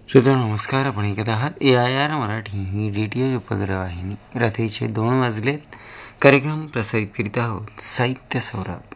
श्रोत्यांनो नमस्कार. आपण ऐकत आहात AIR मराठी ही DTH उपग्रहवाहिनी. रात्रीचे 2 वाजलेत. कार्यक्रम प्रसारित करीत आहोत साहित्य सौरभ.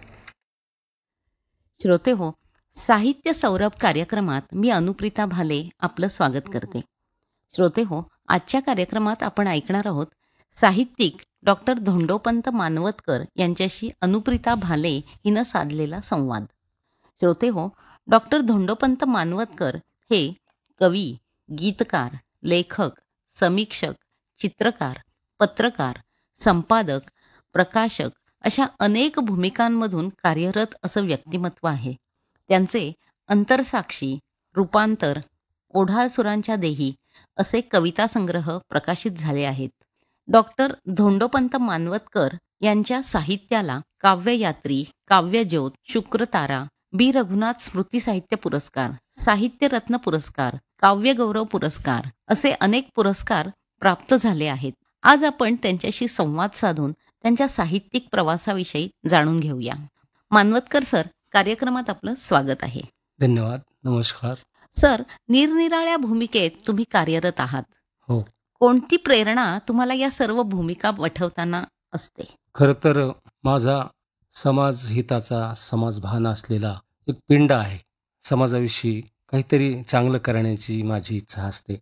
श्रोते हो, साहित्य सौरभ कार्यक्रमात मी अनुप्रिता भाले आपलं स्वागत करते. श्रोते हो, आजच्या कार्यक्रमात आपण ऐकणार आहोत साहित्यिक डॉक्टर धोंडोपंत मानवतकर यांच्याशी अनुप्रिता भाले हिनं साधलेला संवाद. श्रोते हो, डॉक्टर धोंडोपंत मानवतकर हे कवी, गीतकार, लेखक, समीक्षक, चित्रकार, पत्रकार, संपादक, प्रकाशक अशा अनेक भूमिकांमधून कार्यरत असं व्यक्तिमत्व आहे. त्यांचे अंतरसाक्षी, रूपांतर, ओढाळ सुरांच्या देही असे कविता संग्रह प्रकाशित झाले आहेत. डॉक्टर धोंडोपंत मानवतकर यांच्या साहित्याला काव्ययात्री, काव्यज्योत, शुक्रतारा, बी रघुनाथ स्मृती साहित्य पुरस्कार, साहित्यरत्न पुरस्कार, काव्यगौरव पुरस्कार असे अनेक पुरस्कार प्राप्त झाले आहेत. आज आपण त्यांच्याशी संवाद साधून त्यांच्या साहित्यिक प्रवासाविषयी जाणून घेऊया. मानवतकर सर, कार्यक्रमात आपलं स्वागत आहे. धन्यवाद. नमस्कार. सर, निरनिराळ्या भूमिकेत तुम्ही कार्यरत आहात. हो, कोणती प्रेरणा तुम्हाला या सर्व भूमिका वठवताना असते? खरं तर माझा समाजहिताचा, समाजभान असलेला एक पिंड आहे. समाजाविषयी काहीतरी चांगलं करण्याची माझी इच्छा असते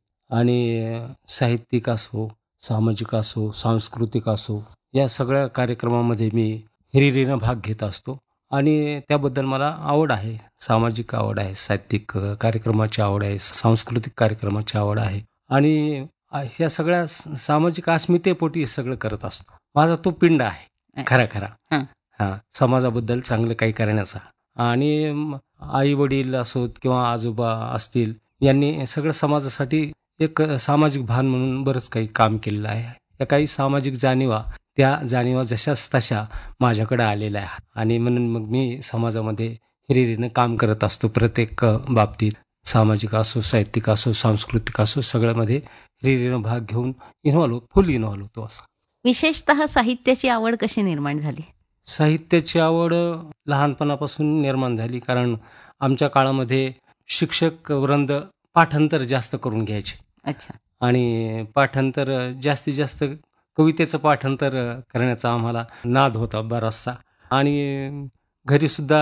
आणि साहित्यिक असो, सामाजिक असो, सांस्कृतिक असो, या सगळ्या कार्यक्रमामध्ये मी हिरिरीनं भाग घेत असतो आणि त्याबद्दल मला आवड आहे. सामाजिक आवड आहे, साहित्यिक कार्यक्रमाची आवड आहे, सांस्कृतिक कार्यक्रमाची आवड आहे आणि ह्या सगळ्या सामाजिक अस्मितेपोटी हे सगळं करत असतो. माझा तो पिंड आहे खरा हं. समाजाबद्दल चांगलं काही करण्याचा. आणि आई वडील असोत किंवा आजोबा असतील, यांनी सगळं समाजासाठी एक सामाजिक भान म्हणून बरंच काही काम केलेलं आहे. या काही सामाजिक जाणीवा, त्या जाणीवा जशाच तशा माझ्याकडे आलेल्या आहेत आणि म्हणून मग मी समाजामध्ये हिरिरीनं काम करत असतो. प्रत्येक बाबतीत सामाजिक असो, साहित्यिक असो, सांस्कृतिक असो, सगळ्यामध्ये हिरिरीनं भाग घेऊन फुल इन्व्हॉल्व होतो. असं विशेषतः साहित्याची आवड कशी निर्माण झाली? साहित्याची आवड लहानपणापासून निर्माण झाली, कारण आमच्या काळामध्ये शिक्षक वृंद पाठांतर जास्त करून घ्यायचे. अच्छा. आणि पाठांतर जास्तीत जास्त कवितेचं पाठांतर करण्याचा आम्हाला नाद होता बराचसा. आणि घरीसुद्धा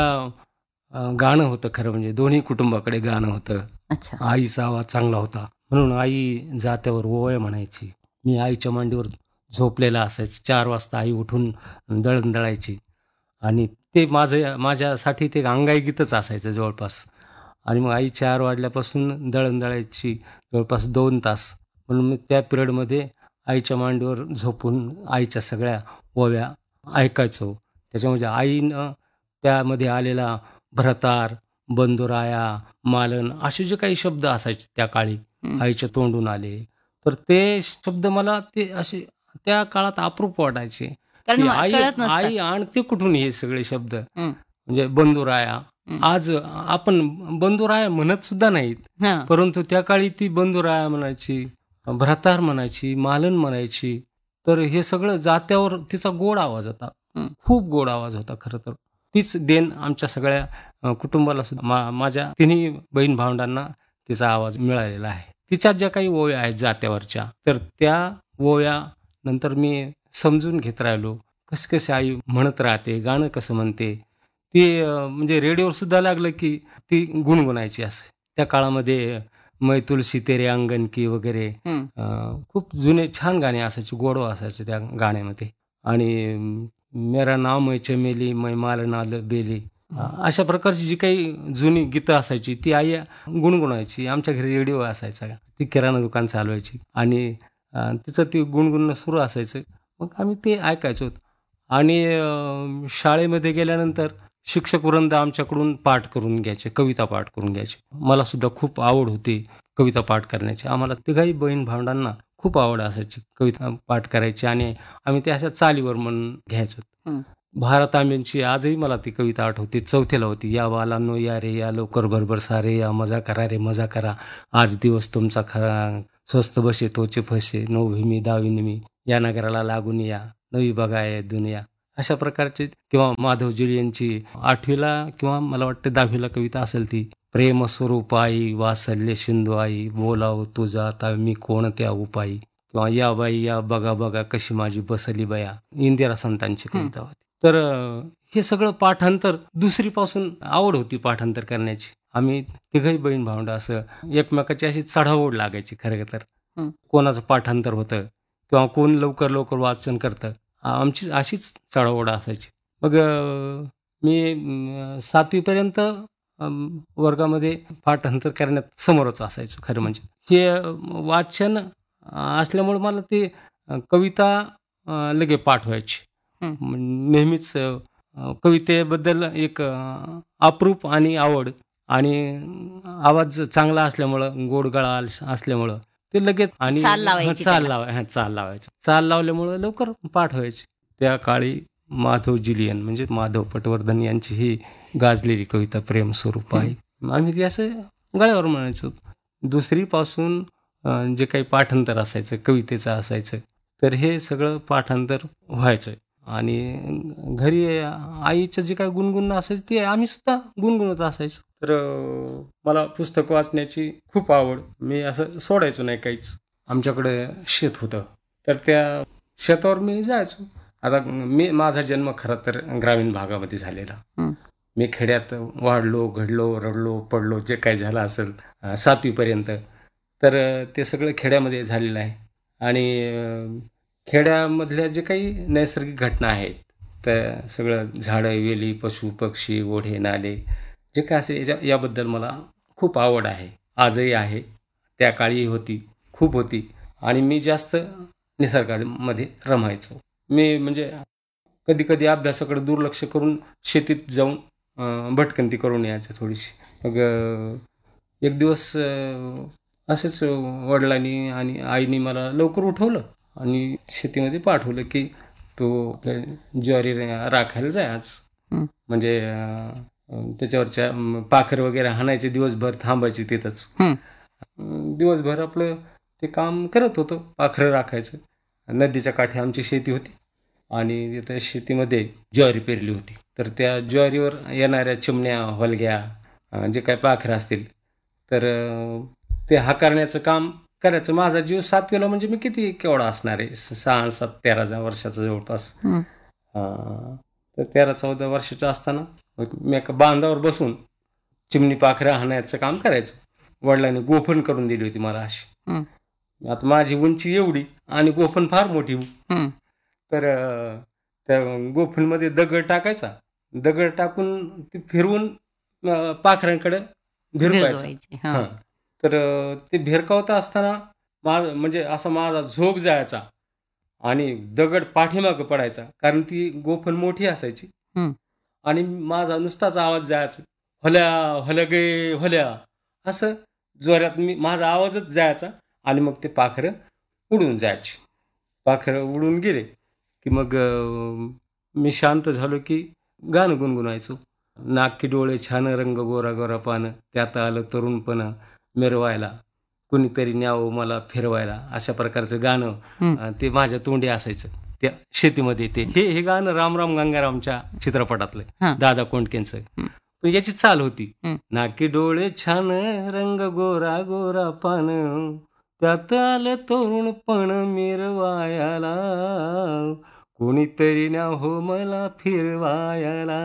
गाणं होतं. खरं म्हणजे दोन्ही कुटुंबाकडे गाणं होतं. अच्छा. आईचा आवाज चांगला होता म्हणून आई जात्यावर ओवया म्हणायची. मी आईच्या मांडीवर झोपलेला असायचं. 4 वाजता आई उठून दळण दळायची आणि ते माझ्यासाठी ते अंगाई गीतच असायचं जवळपास. आणि मग आई 4 वाजल्यापासून दळण दळायची जवळपास 2 तास. म्हणून मी त्या पिरियडमध्ये आईच्या मांडीवर झोपून आईच्या सगळ्या ओव्या ऐकायचो. त्याच्यामध्ये आईनं त्यामध्ये आलेला भ्रतार, बंधुराया, मालन असे जे काही शब्द असायचे त्या काळी आईच्या तोंडून आले, तर ते शब्द मला ते असे त्या काळात अप्रूप वाटायचे. कारण की कळत नसतं. आई आणते कुठून हे सगळे शब्द. हं. म्हणजे बंधुराया, आज आपण बंधुराया म्हणत सुद्धा नाहीत, हं. परंतु त्या काळी ती बंधुराया म्हणायची, भ्रतार म्हणायची, मालन म्हणायची. तर हे सगळं जात्यावर तिचा गोड आवाज होता. हं. खूप गोड आवाज होता. खरं तर तीच देण आमच्या सगळ्या कुटुंबाला सुद्धा, माझ्या तिन्ही बहीण भावंडांना तिचा आवाज मिळालेला आहे. तिच्यात ज्या काही ओव्या आहेत जात्यावरच्या, तर त्या ओव्या नंतर मी समजून घेत राहिलो. कसे आई म्हणत राहते, गाणं कसं म्हणते. ती म्हणजे रेडिओवर सुद्धा लागलं की ती गुणगुणायची. असं त्या काळामध्ये मै तुलसी तेरे अंगण की वगैरे खूप जुने छान गाणे असायचे, गोडवा असायचे त्या गाण्यामध्ये. आणि मेरा नाव मै चमेली मै मालनाल बेली, अशा प्रकारची जी काही जुनी गीतं असायची ती आई गुणगुणायची. आमच्या घरी रेडिओ असायचा, ती किराणा दुकान चालवायची आणि तिचं ती गुणगुणणं सुरू असायचं. मग आम्ही ते ऐकायचो. आणि शाळेमध्ये गेल्यानंतर शिक्षक वृंद आमच्याकडून पाठ करून घ्यायचे, कविता पाठ करून घ्यायचे. मला सुद्धा खूप आवड होती कविता पाठ करण्याची. आम्हाला तिघाही बहीण भावंडांना खूप आवड असायची कविता पाठ करायची आणि आम्ही ते अशा चालीवर म्हणून घ्यायचो. भारतांब्यांची आजही मला ती कविता आठवते. 4थीला होती. या बालांनो या रे या, लवकर भरभर सारे या, मजा करा रे मजा करा, आज दिवस तुमचा खरा, स्वस्त बसे तोचे फसे, नवभूमी दाविनी, या नगराला लागून या, नवी बघाय दुनिया. अशा प्रकारचे. किंवा माधव जुल यांची 8वीला किंवा मला वाटतं 10वीला कविता असेल ती, प्रेम स्वरूपाई वासल्य सिंधू आई, बोलाव तुझा आता मी कोणत्या उपायी, किंवा या बाई या बघा बघा कशी माझी बसली बया, इंदिरा संतांची कविता होती. तर हे सगळं पाठांतर दुसरीपासून आवड होती पाठांतर करण्याची. आम्ही तिघही बहीण भावंड असं एकमेकाची अशी चढाओढ लागायची खरं तर. हं. कोणाचं पाठांतर होतं किंवा कोण लवकर लवकर वाचन करतं, आमची अशीच चढाओढ असायची. मग मी 7वीपर्यंत वर्गामध्ये पाठांतर करण्यात समोरच असायचो खरं म्हणजे. हे वाचन असल्यामुळे मला ते कविता लगे पाठ व्हायची. हं. नेहमीच कवितेबद्दल एक अप्रूप आणि आवड, आणि आवाज चांगला असल्यामुळं, गोड गळा असल्यामुळं ते लगेच, आणि चाल लावायची चाल त्याला. चाल लावायचं. चाल लावल्यामुळं लवकर पाठ व्हायची. त्या काळी माधव जिलियन म्हणजे माधव पटवर्धन यांची ही गाजलेली कविता प्रेम स्वरूप आहे. आम्ही ती असं गळ्यावर म्हणायचो. दुसरीपासून जे काही पाठांतर असायचं कवितेचं असायचं, तर हे सगळं पाठांतर व्हायचं. आणि घरी आईचं जे काही गुणगुण असायचं ते आम्ही सुद्धा गुणगुणत असायचो. तर मला पुस्तक वाचण्याची खूप आवड. मी असं सोडायचो नाही काहीच. आमच्याकडे शेत होतं, तर त्या शेतावर मी जायचो. आता माझा जन्म खरं तर ग्रामीण भागामध्ये झालेला. हं. मी खेड्यात वाढलो, घडलो, रडलो, पडलो, जे काही झालं असेल 7वीपर्यंत, तर ते सगळं खेड्यामध्ये झालेलं आहे. आणि खेड्यामधल्या जे काही नैसर्गिक घटना आहेत, तर सगळं झाडं, वेली, पशु, पक्षी, ओढे, नाले, जे काय असेल याबद्दल मला खूप आवड आहे. आजही आहे, त्या काळी होती, खूप होती. आणि मी जास्त निसर्गामध्ये रमायचो. मी म्हणजे कधी कधी अभ्यासाकडे दुर्लक्ष करून शेतीत जाऊन भटकंती करून यायचं थोडीशी. मग एक दिवस असेच वडिलांनी आणि आईने मला लवकर उठवलं आणि शेतीमध्ये पाठवलं की तू आपल्या ज्वारी राखायला जाय आज. हं. म्हणजे त्याच्यावरच्या पाखर वगैरे हाणायचे, दिवसभर थांबायचे तिथंच. हं. दिवसभर आपलं ते काम करत होतं, पाखरं राखायचं. नदीच्या काठी आमची शेती होती आणि तिथं शेतीमध्ये ज्वारी पेरली होती. तर त्या ज्वारीवर येणाऱ्या चिमण्या, हलग्या, जे काय पाखरं असतील, तर ते हाकारण्याचं काम करायचं. माझा जीव 7वीला म्हणजे मी किती केवढा असणार आहे, 6-7-13 वर्षाचा जवळपास. हं. तर 13-14 वर्षाचं असताना मी एका बांधावर बसून चिमणी पाखरं हाणायचं काम करायचो. वडिलांनी गोफण करून दिली होती मला अशी. हं. आता माझी उंची एवढी आणि गोफण फार मोठी. हं. तर त्या गोफणमध्ये दगड टाकायचा, दगड टाकून ती फिरवून पाखरांकडे भिरकायचा. भिरगवायची. हां. हां. तर ते भिरकावता असताना म्हणजे असा माझा झोक जायचा आणि दगड पाठीमागं पडायचा, कारण ती गोफण मोठी असायची. हं. आणि माझा नुसताच आवाज जायचा, हल्या हल्या गे हल्या, असं जोरात माझा आवाजच जायचा. आणि मग ते पाखरं उडून जायची. पाखरं उडून गेले की मग मी शांत झालो की गाणं गुणगुणायचो. नाकी डोळे छान रंग गोरा गोरा पान, त्यात आलं तरुणपण मिरवायला, कुणीतरी न्यावं मला फिरवायला, अशा प्रकारचं गाणं ते माझ्या तोंडी असायचं त्या शेतीमध्ये. हे गाणं राम राम गंगारामच्या चित्रपटातलं, हां. दादा कोंडकेंचं. हं. पण याची चाल होती, हं. नाकी डोळे छान रंग गोरा गोरा पान, त्यात आलं तरुणपण मिरवायला, कोणीतरी न्या हो मला फिरवायला,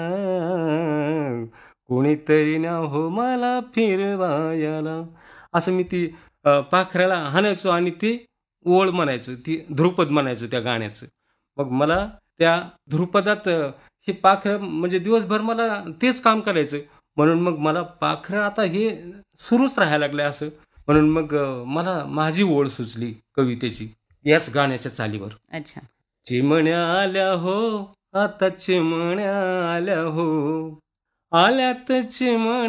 कोणीतरी न्या हो मला फिरवायला. असं मी ती पाखराला हाणायचो आणि ती ओळ म्हणायचो, ती ध्रुपद म्हणायचो त्या गाण्याचं. मग मला त्या ध्रुपदात हे पाखरं म्हणजे दिवसभर मला तेच काम करायचं. म्हणून मग मला पाखरं आता हे सुरूच राहायला लागलं असं. म्हणून मग मला माझी ओळ सुचली कवितेची याच गाण्याच्या चालीवर. अच्छा. चिमण्या आल्या हो, आता चिमण्या आल्या हो, आल्यात चिमण्या